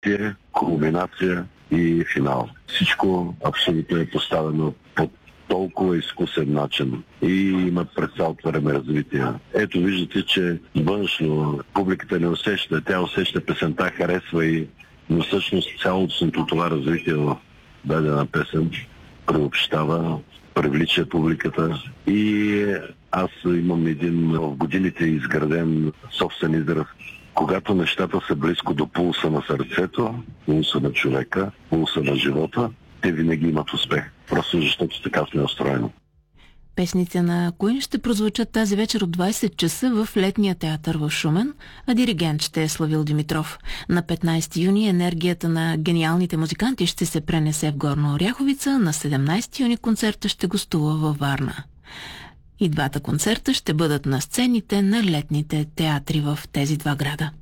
развитие, кулминация и финал. Всичко абсолютно е поставено по толкова изкусен начин и има през цялото време развитие. Ето виждате, че външно публиката не усеща, тя усеща песента, харесва и, но всъщност цялото това развитие в дадена песен приобщава, привлича публиката и аз имам един в годините изграден собствен израз. Когато нещата са близко до пулса на сърцето, пулса на човека, пулса на живота, те винаги имат успех. Просто защото така сме устроени. Песните на Queen ще прозвучат тази вечер от 20 часа в Летния театър в Шумен, а диригент ще е Славил Димитров. На 15 юни енергията на гениалните музиканти ще се пренесе в Горна Оряховица, на 17 юни концерта ще гостува във Варна. И двата концерта ще бъдат на сцените на летните театри в тези два града.